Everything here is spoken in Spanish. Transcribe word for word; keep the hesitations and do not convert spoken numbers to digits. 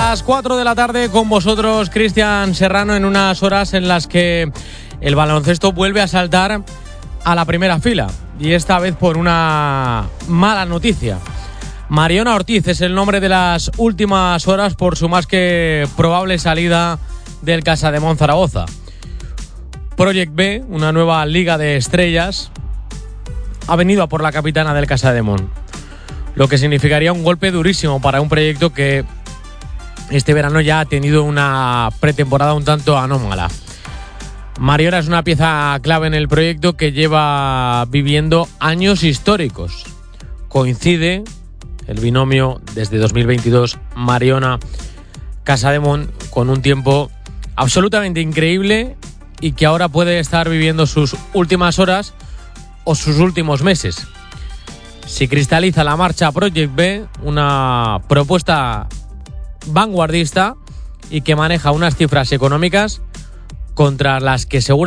las cuatro de la tarde con vosotros, Cristian Serrano, en unas horas en las que el baloncesto vuelve a saltar a la primera fila, y esta vez por una mala noticia. Mariona Ortiz es el nombre de las últimas horas por su más que probable salida del Casademont Zaragoza. Project B, una nueva liga de estrellas, ha venido a por la capitana del Casademont, lo que significaría un golpe durísimo para un proyecto que este verano ya ha tenido una pretemporada un tanto anómala. Mariona es una pieza clave en el proyecto que lleva viviendo años históricos. Coincide el binomio desde dos mil veintidós Mariona-Casademont con un tiempo absolutamente increíble y que ahora puede estar viviendo sus últimas horas o sus últimos meses. Si cristaliza la marcha Project B, una propuesta vanguardista y que maneja unas cifras económicas contra las que seguramente